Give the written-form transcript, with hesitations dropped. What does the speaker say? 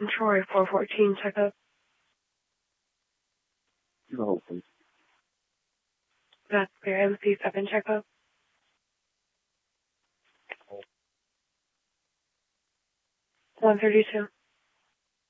Troy, 414, checkup. No, please. That's clear. MC7 checkup. 132.